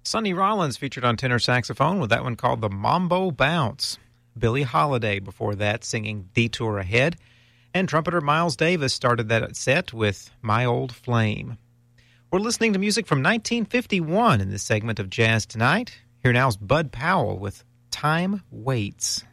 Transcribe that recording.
Sonny Rollins featured on tenor saxophone with that one called the Mambo Bounce. Billie Holiday before that singing Detour Ahead. And trumpeter Miles Davis started that set with My Old Flame. We're listening to music from 1951 in this segment of Jazz Tonight. Here now is Bud Powell with Time Waits.